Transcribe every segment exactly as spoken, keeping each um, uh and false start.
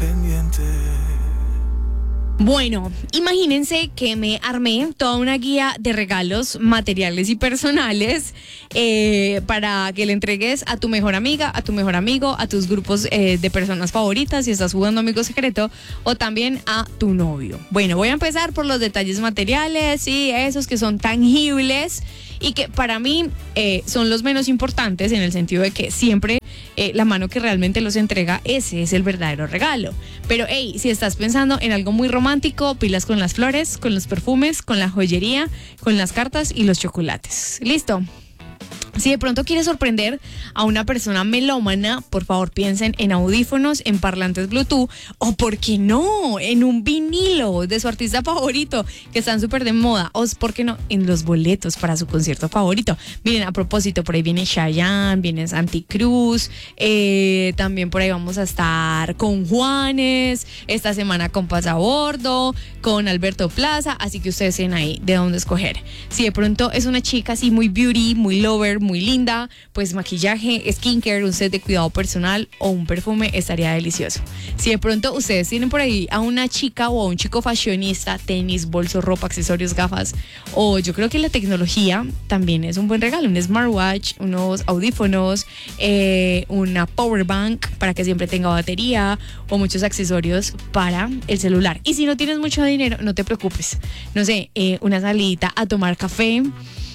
pendiente. Bueno, imagínense que me armé toda una guía de regalos materiales y personales eh, para que le entregues a tu mejor amiga, a tu mejor amigo, a tus grupos eh, de personas favoritas si estás jugando Amigo Secreto, o también a tu novio. Bueno, voy a empezar por los detalles materiales y esos que son tangibles y que para mí eh, son los menos importantes, en el sentido de que siempre eh, la mano que realmente los entrega, ese es el verdadero regalo. Pero hey, si estás pensando en algo muy romántico, pilas con las flores, con los perfumes, con la joyería, con las cartas y los chocolates. ¿Listo? Si de pronto quieres sorprender a una persona melómana, por favor piensen en audífonos, en parlantes Bluetooth o, ¿por qué no?, en un vinilo de su artista favorito, que están súper de moda, o, ¿por qué no?, en los boletos para su concierto favorito. Miren, a propósito, por ahí viene Chayanne, viene Santi Cruz, eh, también por ahí vamos a estar con Juanes, esta semana con Pasabordo, con Alberto Plaza, así que ustedes tienen ahí de dónde escoger. Si de pronto es una chica así muy beauty, muy lover, muy linda, pues maquillaje, skincare, un set de cuidado personal o un perfume estaría delicioso. Si de pronto ustedes tienen por ahí a una chica o a un chico fashionista, tenis, bolso, ropa, accesorios, gafas, o yo creo que la tecnología también es un buen regalo, un smartwatch, unos audífonos, eh, una power bank para que siempre tenga batería, o muchos accesorios para el celular. Y si no tienes mucho dinero, no te preocupes, no sé, eh, una salidita a tomar café,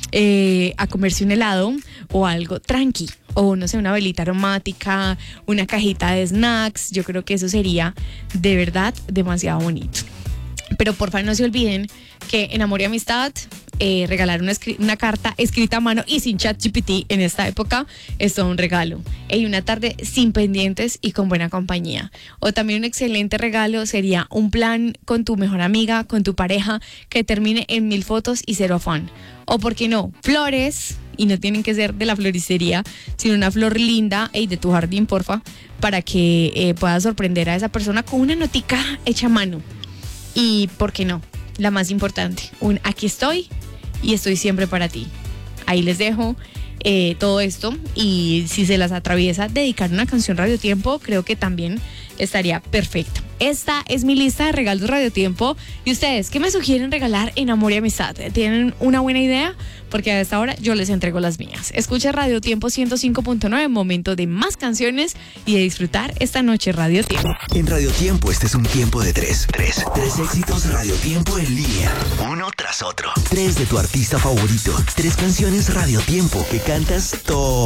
Eh, a comerse un helado o algo tranqui, o no sé, una velita aromática, una cajita de snacks. Yo creo que eso sería de verdad demasiado bonito. Pero porfa, no se olviden que en Amor y Amistad eh, regalar una, escri- una carta escrita a mano y sin chat G P T en esta época es todo un regalo. Y una tarde sin pendientes y con buena compañía. O también un excelente regalo sería un plan con tu mejor amiga, con tu pareja, que termine en mil fotos y cero afán. O, ¿por qué no?, flores, y no tienen que ser de la floristería, sino una flor linda, ey, de tu jardín, porfa, para que eh, puedas sorprender a esa persona con una notica hecha a mano. Y, ¿por qué no?, la más importante, un aquí estoy y estoy siempre para ti. Ahí les dejo eh, todo esto, y si se las atraviesa dedicar una canción Radio Tiempo, creo que también estaría perfecto. Esta es mi lista de regalos Radio Tiempo. ¿Y ustedes qué me sugieren regalar en Amor y Amistad? ¿Tienen una buena idea? Porque a esta hora yo les entrego las mías. Escucha Radio Tiempo ciento cinco punto nueve, momento de más canciones y de disfrutar esta noche Radio Tiempo. En Radio Tiempo este es un tiempo de tres. Tres. Tres éxitos Radio Tiempo en línea. Uno tras otro. Tres de tu artista favorito. Tres canciones Radio Tiempo que cantas todo